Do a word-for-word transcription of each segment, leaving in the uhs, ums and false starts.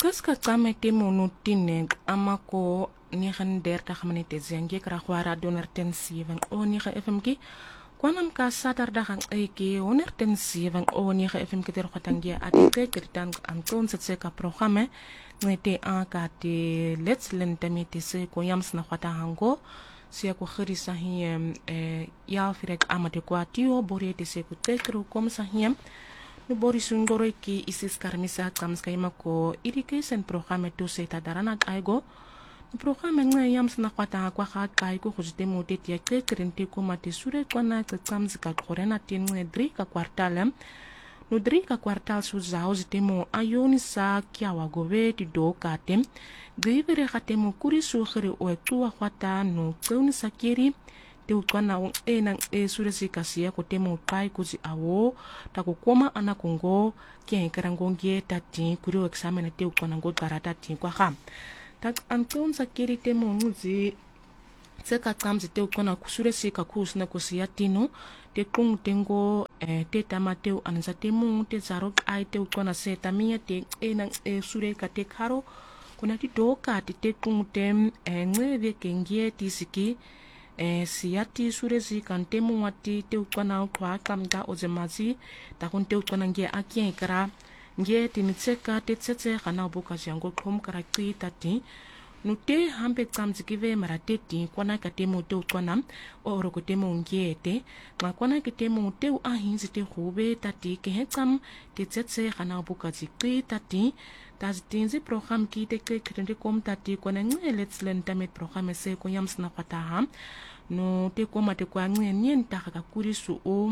Saska kame temo no tineg amako ni gaan der ta gamane te zengi kra kwara doner ten sieving o ni ga F M ki kwanam ka saterdag ang eki honderd zeven o ni ga F M ki ter khatangia atite kritan am ton se ka programme ngete an ka te let's len tamite se ko yams na khata hango sia ko khirisa hi e ya firek amate kwa tio bore te se ku tekru kom sa hiem no bori sundoro ki isis karmisa kams kaima ko irrigation programme to se ta darana aigo no programme ngai yams na kwata kwa kha kai ko khujte mote tia ke krente ko mate sure ko na ka kams ka korena tin ngai dri ka kwartalem no dri ka kwartal su zauz temo ayoni sa kya wa gove ti do katem givere khatemo kuri su khire o tuwa kwata no tsauni sakiri te utwana e nang e sure si kasia ko temo pai kuzi awo ta ko koma ana kongo ke karangongie tati kuri o examen te utwana go garata ti kwa kham tak anton sakiri temo nguzi tseka kamzi te utwana kusure si ka kusna ko sia tino te kung tengo e te tamateu anza temo te zarok ai te utwana se tamia te e nang e sure ka te karo kuna ti doka te te kung tem e ngeve kengie tisiki e siati surezi kan temu wati te ukwana kwa kamda ozemazi ta kun te ukwana nge akien kara nge tinitseka te tsetse kana boka jango kom kara ki tati nute hambe kamzi kive marateti kwana ka temu te ukwana o roko temu nge te ma kwana ke temu te u ahinzi te hube tati ke hekam te tsetse kana boka ziki tati tas tinzi program ki te ke krende kom tati kwana nge let's learn tamet program se ko yams na pata no te koma te kwa nge nyen ta ka kuri su o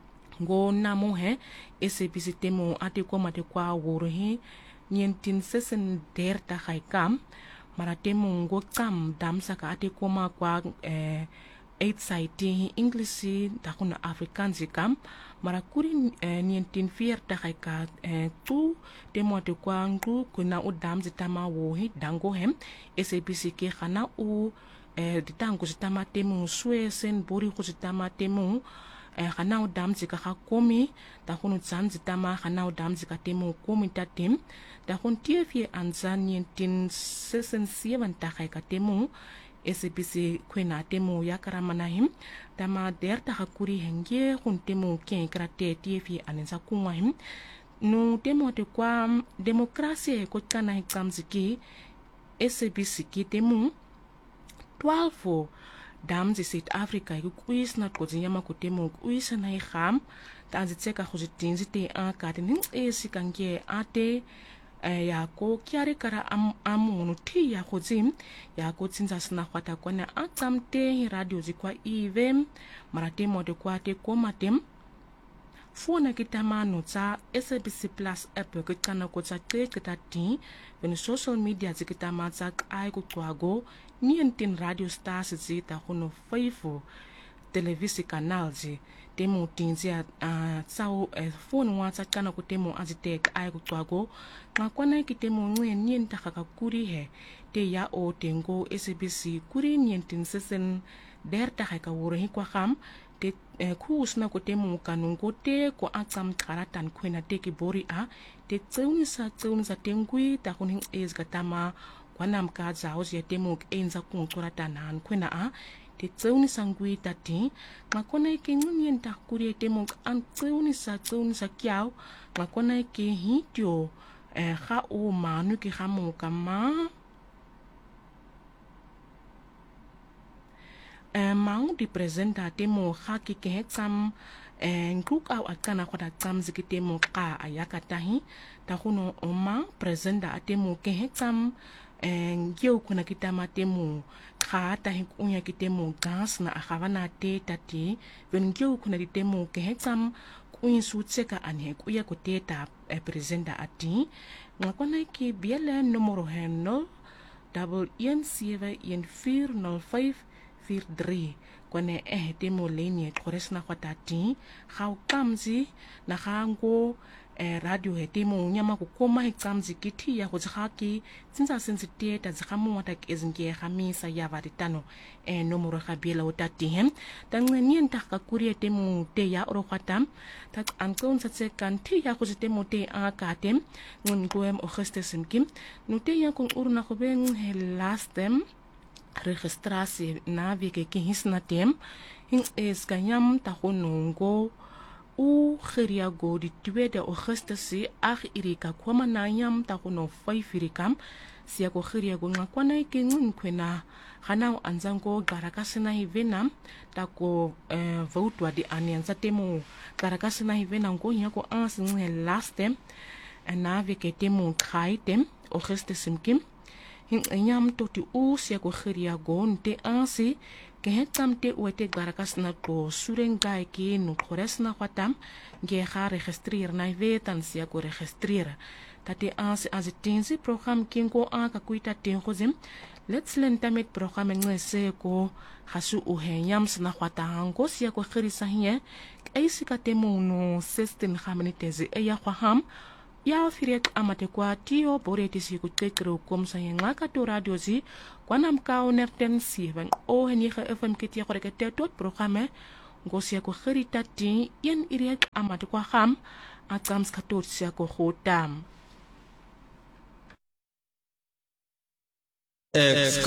ngo na mo he ese bisite mo ate koma te kwa woro he nyen tin sesen der ta khai kam mara te mo ngo kam dam saka ate koma kwa eh eight site english ta kuna afrikaans kam mara kuri eh, nyen tin fier ta khai ka eh, tu te mo te kwa ngu kuna o dam zitama wo he dango hem ese bisike khana u eh di tango sitama temu suesen bori ko sitama temu eh kanao dam zika ka komi ta kunu tsan sitama kanao dam zika temu komi tatim ta kun tiefi anzan yentin sesen sievan ta kai ka temu S B C kwena temu yakara manahim tama der ta hakuri henge kun temu ken krate tiefi anensa kunwa him no temu te kwa demokrasia ko kana hikamziki S B C ki temu twaalf dams South Africa ku kuis na ko zinyama ko temo kuis na iham ta zitseka go zitinzi te a ka te ning e sikange ate ya ko kyare kara am amu ti ya go zim ya ko tsinza sna kwata kona atsamte radio zikwa evem marate mo de kwa te ko matem fona kitamano tsa S B C Plus app ke kana ko tsa te kitati ben social media zikitama tsa ai ko twago nientin radio stars zita kuno five televisi canal zi temo tinzi a tsao phone wa tsa kana ko temo azitek ai ko twago nga kwana ki temo ngwe nienta ka kuri he te ya o tengo S B C kuri nientin sesen der ta ka woro hi kwa kham te khusna ko temo kanungo te ko atsam karatan khwena te ki bori a te tseuni sa tseuni sa tengui ta kuning es gatama kwanam ka zao ya temo enza kuntora tanan khwena a te tseuni sangui tati ngakona ke ngunyen ta kuri temo an tseuni sa tseuni sa kyao ngakona ke hitio eh ga o manu ki ga mo kama eh mang di presenta temo ga ki ke hetsam eh nguk au akana kwata tsam zikitemo ka ayaka tahi ta kuno oma presenta atemo ke hetsam en geu kuna kitama temu khata hi unya kitemu gas na akhavana te tati ven geu kuna ditemu ke hetsam kuin sutseka anhe kuya ko teta e presenta ati ngakona ki biela numero henno double one seven one four zero five four three kone eh temu leni koresna kwatati khau kamzi na khango eh radio he te mo nyama ku koma he tsamzi kiti ya go tsaki tsinza sensitive ta tsamo ta kezinge khamisa ya varitano e nomoro ga bela o tatihem ta ngenien ta ka kurie te mo te ya oro khatam ta ankon sa tse kan ti ya go te mo te a ka tem ngun goem augustus kim no te ya kon urna go ben he last them registrasie na weke ki hisna tem hing es kanyam ta honongo u geria go di tweede augustus ag irika kwama na nyam ta hono five irikam sia ko geria go ngakwana ke ngun kwena gana anzango garakasina hivenam ta ko eh, vote wa di anianza temo garakasina hivena ngo nya ko ans nge last tem na weke temo khaitem augustus kim hing nyam toti u sia ko geria go nte ansi ke hetam te wete garakas na ko surengai ki no kores na kwatam ge ga registreer na vetan sia ko registreer tate ansi as tensi program kingo aka kuita ten khozim let's len tamet program ngese ko hasu u he nyam sna kwatang ko sia ko khirisa hie eisika temo no system khamaniteze e ya kham ya firet amate kwa tio boreti siku tekro komsa yenga ka to radio zi kwanam ka onerten sivan o heni kha fm kiti ko reke tot programme ngosia ko khirita ti yen iret amate kwa kham atams ka tot sia ko khotam ex